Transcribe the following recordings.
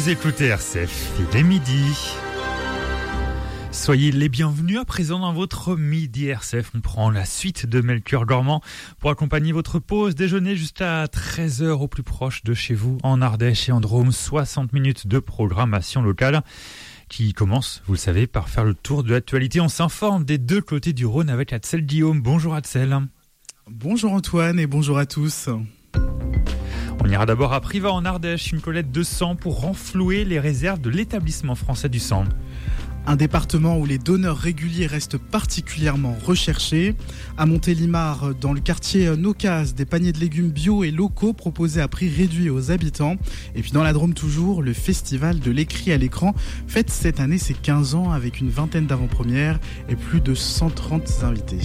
Vous écoutez RCF, il est midi. Soyez les bienvenus à présent dans votre Midi RCF. On prend la suite de Melchior Gormand pour accompagner votre pause déjeuner jusqu'à 13h au plus proche de chez vous en Ardèche et en Drôme. 60 minutes de programmation locale qui commence, vous le savez, par faire le tour de l'actualité. On s'informe des deux côtés du Rhône avec Adsel Guillaume. Bonjour Adsel. Bonjour Antoine et bonjour à tous. On ira d'abord à Privas en Ardèche, une collecte de sang pour renflouer les réserves de l'établissement français du sang. Un département où les donneurs réguliers restent particulièrement recherchés. À Montélimar, dans le quartier Nocas, des paniers de légumes bio et locaux proposés à prix réduit aux habitants. Et puis dans la Drôme toujours, le festival de l'écrit à l'écran fête cette année ses 15 ans avec une vingtaine d'avant-premières et plus de 130 invités.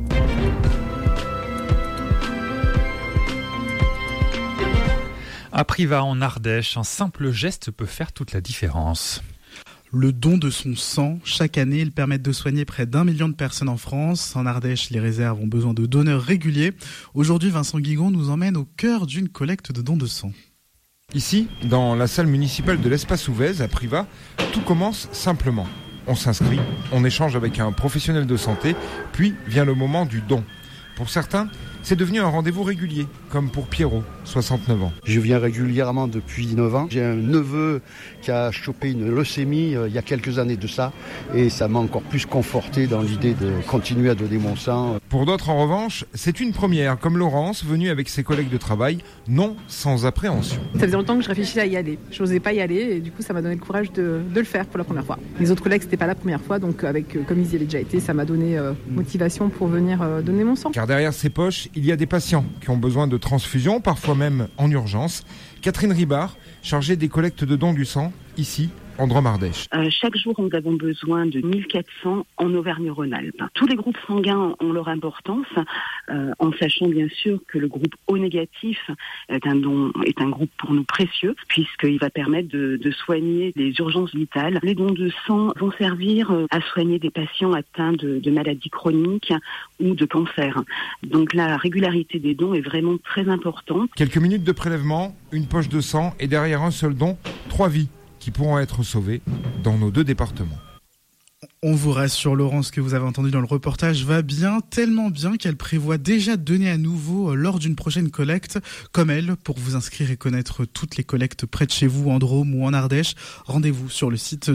À Privas en Ardèche, un simple geste peut faire toute la différence. Le don de son sang, chaque année, il permet de soigner près d'1 million de personnes en France. En Ardèche, les réserves ont besoin de donneurs réguliers. Aujourd'hui, Vincent Guigon nous emmène au cœur d'une collecte de dons de sang. Ici, dans la salle municipale de l'Espace Ouvèze, à Privas, tout commence simplement. On s'inscrit, on échange avec un professionnel de santé, puis vient le moment du don. Pour certains, c'est devenu un rendez-vous régulier, comme pour Pierrot, 69 ans. Je viens régulièrement depuis 9 ans. J'ai un neveu qui a chopé une leucémie il y a quelques années de ça, et ça m'a encore plus conforté dans l'idée de continuer à donner mon sang. Pour d'autres, en revanche, c'est une première, comme Laurence, venue avec ses collègues de travail, non sans appréhension. Ça faisait longtemps que je réfléchissais à y aller. Je n'osais pas y aller, et du coup, ça m'a donné le courage de le faire pour la première fois. Les autres collègues, c'était pas la première fois, donc comme ils y avaient déjà été, ça m'a donné motivation pour venir donner mon sang. Car derrière ces poches, il y a des patients qui ont besoin de transfusion, parfois même en urgence. Catherine Ribard, chargée des collectes de dons du sang, ici, en Drôme-Ardèche. Chaque jour, nous avons besoin de 1400 en Auvergne-Rhône-Alpes. Tous les groupes sanguins ont leur importance, en sachant bien sûr que le groupe O négatif est un groupe pour nous précieux, puisqu'il va permettre de soigner les urgences vitales. Les dons de sang vont servir à soigner des patients atteints de maladies chroniques ou de cancer. Donc la régularité des dons est vraiment très importante. Quelques minutes de prélèvement, une poche de sang et derrière un seul don, 3 vies qui pourront être sauvées dans nos 2 départements. On vous rassure, Laurence, que vous avez entendu dans le reportage va bien, tellement bien qu'elle prévoit déjà de donner à nouveau lors d'une prochaine collecte. Comme elle, pour vous inscrire et connaître toutes les collectes près de chez vous, en Drôme ou en Ardèche, rendez-vous sur le site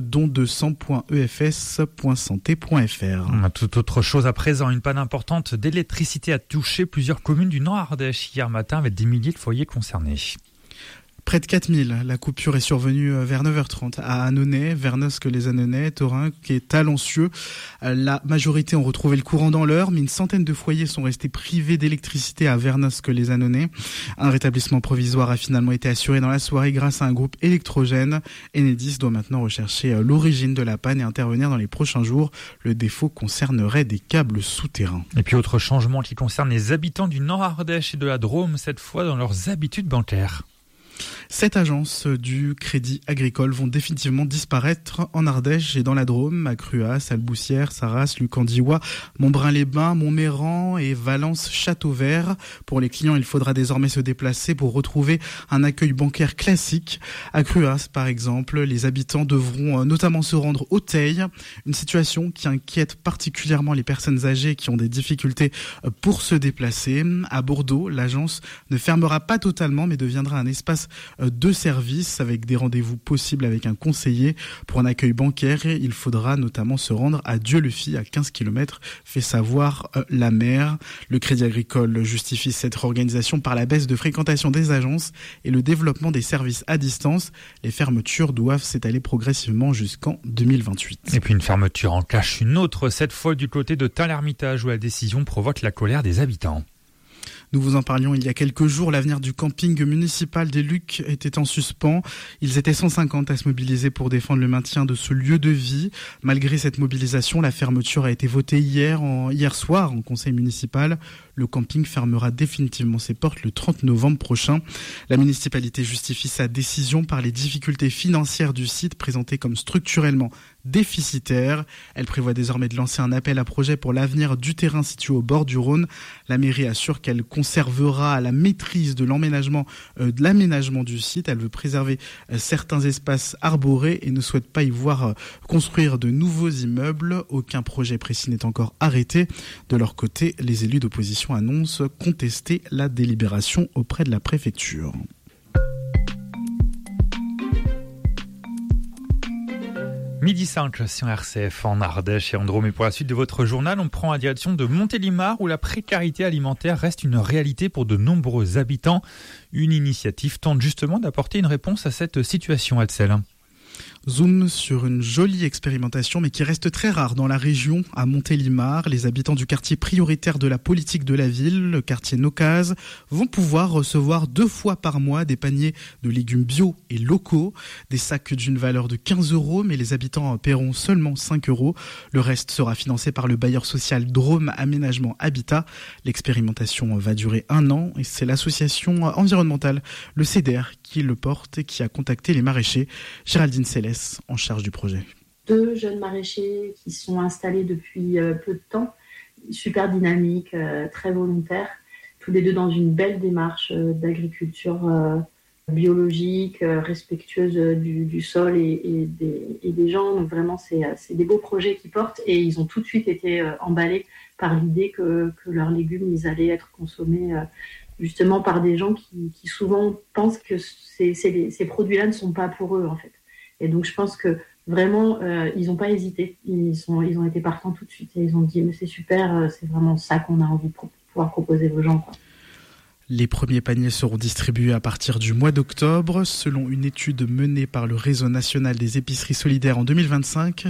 dondesang.efs.santé.fr. Tout autre chose à présent, une panne importante d'électricité a touché plusieurs communes du Nord-Ardèche hier matin avec des milliers de foyers concernés. Près de 4000, la coupure est survenue vers 9h30 à Annonay, Vernosque-les-Annonais, Thorin et Talencieux. La majorité ont retrouvé le courant dans l'heure, mais une centaine de foyers sont restés privés d'électricité à Vernosque-les-Annonais. Un rétablissement provisoire a finalement été assuré dans la soirée grâce à un groupe électrogène. Enedis doit maintenant rechercher l'origine de la panne et intervenir dans les prochains jours. Le défaut concernerait des câbles souterrains. Et puis autre changement qui concerne les habitants du Nord-Ardèche et de la Drôme, cette fois dans leurs habitudes bancaires. 7 agences du Crédit Agricole vont définitivement disparaître en Ardèche et dans la Drôme, à Cruas, Alboussière, Sarras, Lucandiwa, Montbrun-les-Bains, Montméran et Valence-Châteauvert. Pour les clients, il faudra désormais se déplacer pour retrouver un accueil bancaire classique. À Cruas, par exemple, les habitants devront notamment se rendre au Teil, une situation qui inquiète particulièrement les personnes âgées qui ont des difficultés pour se déplacer. À Bordeaux, l'agence ne fermera pas totalement mais deviendra un espace de services avec des rendez-vous possibles avec un conseiller. Pour un accueil bancaire, il faudra notamment se rendre à Dieu-le-Fit à 15 km, fait savoir la maire. Le Crédit Agricole justifie cette réorganisation par la baisse de fréquentation des agences et le développement des services à distance. Les fermetures doivent s'étaler progressivement jusqu'en 2028. Et puis une fermeture en cache une autre, cette fois du côté de Tain-l'Hermitage où la décision provoque la colère des habitants. Nous vous en parlions il y a quelques jours, l'avenir du camping municipal des Lucs était en suspens. Ils étaient 150 à se mobiliser pour défendre le maintien de ce lieu de vie. Malgré cette mobilisation, la fermeture a été votée hier soir en conseil municipal. Le camping fermera définitivement ses portes le 30 novembre prochain. La municipalité justifie sa décision par les difficultés financières du site présentées comme structurellement déficitaire. Elle prévoit désormais de lancer un appel à projet pour l'avenir du terrain situé au bord du Rhône. La mairie assure qu'elle conservera la maîtrise de l'aménagement du site. Elle veut préserver certains espaces arborés et ne souhaite pas y voir construire de nouveaux immeubles. Aucun projet précis n'est encore arrêté. De leur côté, les élus d'opposition annoncent contester la délibération auprès de la préfecture. Midi 5 sur RCF en Ardèche et en Drôme. Et pour la suite de votre journal, on prend la direction de Montélimar où la précarité alimentaire reste une réalité pour de nombreux habitants. Une initiative tente justement d'apporter une réponse à cette situation, Edsel. Zoom sur une jolie expérimentation, mais qui reste très rare dans la région, à Montélimar. Les habitants du quartier prioritaire de la politique de la ville, le quartier Nocaz, vont pouvoir recevoir 2 fois par mois des paniers de légumes bio et locaux, des sacs d'une valeur de 15 €, mais les habitants paieront seulement 5 €. Le reste sera financé par le bailleur social Drôme Aménagement Habitat. L'expérimentation va durer 1 an et c'est l'association environnementale, le CEDER, qui le porte et qui a contacté les maraîchers. Géraldine Célès, en charge du projet. 2 jeunes maraîchers qui sont installés depuis peu de temps, super dynamiques, très volontaires, tous les deux dans une belle démarche d'agriculture biologique, respectueuse du sol et des gens. Donc vraiment, c'est des beaux projets qu'ils portent et ils ont tout de suite été emballés par l'idée que leurs légumes, ils allaient être consommés justement par des gens qui souvent pensent que ces produits-là ne sont pas pour eux en fait. Et donc je pense que vraiment ils n'ont pas hésité, ils ont été partants tout de suite et ils ont dit mais c'est super, c'est vraiment ça qu'on a envie de pouvoir proposer aux gens, quoi. Les premiers paniers seront distribués à partir du mois d'octobre. Selon une étude menée par le Réseau national des épiceries solidaires en 2025,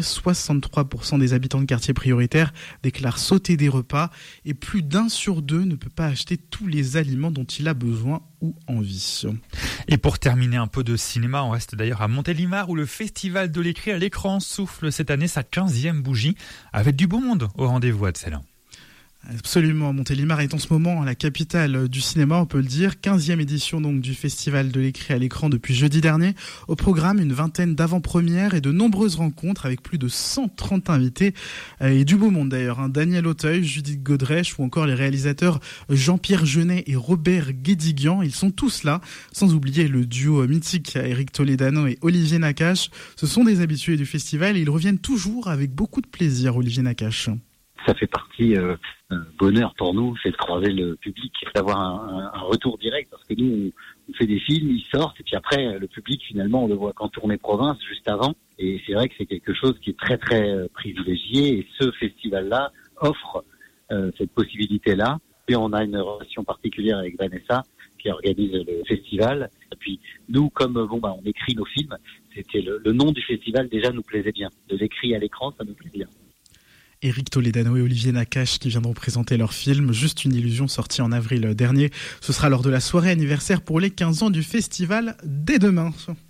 63% des habitants de quartiers prioritaires déclarent sauter des repas et plus d'1 sur 2 ne peut pas acheter tous les aliments dont il a besoin ou envie. Et pour terminer un peu de cinéma, on reste d'ailleurs à Montélimar où le festival de l'écrit à l'écran souffle cette année sa 15e bougie avec du beau monde au rendez-vous, Edsel. Absolument, Montélimar est en ce moment la capitale du cinéma, on peut le dire. 15e édition donc du festival de l'écrit à l'écran depuis jeudi dernier. Au programme, une vingtaine d'avant-premières et de nombreuses rencontres avec plus de 130 invités et du beau monde d'ailleurs. Daniel Auteuil, Judith Godrèche ou encore les réalisateurs Jean-Pierre Jeunet et Robert Guédiguian. Ils sont tous là, sans oublier le duo mythique Éric Toledano et Olivier Nakache. Ce sont des habitués du festival et ils reviennent toujours avec beaucoup de plaisir, Olivier Nakache. Ça fait partie d'un bonheur pour nous, c'est de croiser le public, d'avoir un retour direct, parce que nous, on fait des films, ils sortent, et puis après, le public, finalement, on le voit qu'en tournée province, juste avant, et c'est vrai que c'est quelque chose qui est très, très privilégié, et ce festival-là offre cette possibilité-là, et on a une relation particulière avec Vanessa, qui organise le festival, et puis nous, comme on écrit nos films, c'était le nom du festival, déjà, nous plaisait bien. De l'écrit à l'écran, ça nous plaît bien. Éric Toledano et Olivier Nakache qui viendront présenter leur film Juste une illusion, sorti en avril dernier. Ce sera lors de la soirée anniversaire pour les 15 ans du festival dès demain.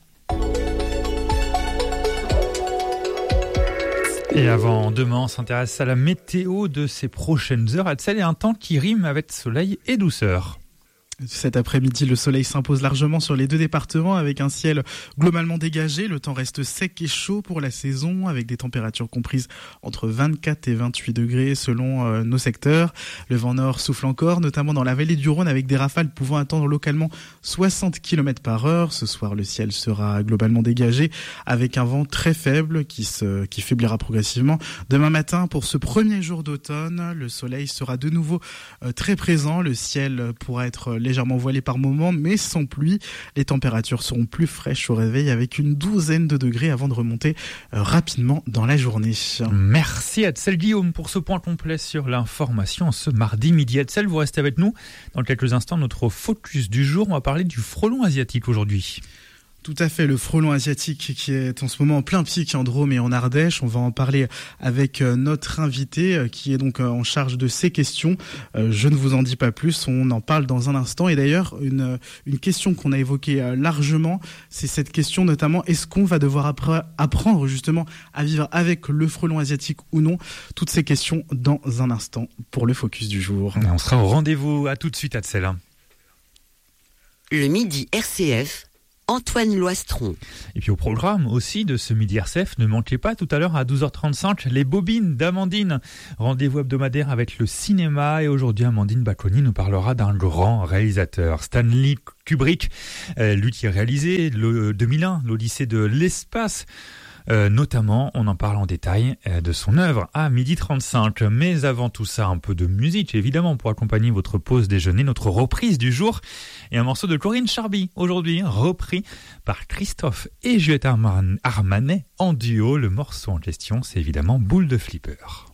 Et avant demain, on s'intéresse à la météo de ces prochaines heures. Edsel, et un temps qui rime avec soleil et douceur. Cet après-midi, le soleil s'impose largement sur les 2 départements avec un ciel globalement dégagé. Le temps reste sec et chaud pour la saison avec des températures comprises entre 24 et 28 degrés selon nos secteurs. Le vent nord souffle encore, notamment dans la vallée du Rhône avec des rafales pouvant atteindre localement 60 km/h. Ce soir, le ciel sera globalement dégagé avec un vent très faible qui faiblira progressivement. Demain matin, pour ce premier jour d'automne, le soleil sera de nouveau très présent. Le ciel pourra être légèrement voilé par moments, mais sans pluie. Les températures seront plus fraîches au réveil avec une 12aine de degrés avant de remonter rapidement dans la journée. Merci Edsel Guillaume pour ce point complet sur l'information ce mardi midi. Edsel, vous restez avec nous. Dans quelques instants, notre focus du jour, on va parler du frelon asiatique aujourd'hui. Tout à fait, le frelon asiatique qui est en ce moment en plein pic en Drôme et en Ardèche. On va en parler avec notre invité qui est donc en charge de ces questions. Je ne vous en dis pas plus, on en parle dans un instant. Et d'ailleurs, une question qu'on a évoquée largement, c'est cette question notamment, est-ce qu'on va devoir apprendre justement à vivre avec le frelon asiatique ou non? Toutes ces questions dans un instant pour le focus du jour. Et on sera au rendez-vous, à tout de suite Adsel. Le Midi RCF, Antoine Loistron. Et puis au programme aussi de ce Midi RCF, ne manquez pas tout à l'heure à 12h35 les bobines d'Amandine. Rendez-vous hebdomadaire avec le cinéma et aujourd'hui Amandine Bacconi nous parlera d'un grand réalisateur, Stanley Kubrick, lui qui a réalisé le 2001, l'Odyssée de l'espace. Notamment, on en parle en détail de son œuvre à 12h35. Mais avant tout ça, un peu de musique, évidemment, pour accompagner votre pause déjeuner, notre reprise du jour. Et un morceau de Corinne Charby, aujourd'hui, repris par Christophe et Juliette Armanet en duo. Le morceau en question, c'est évidemment Boule de Flipper.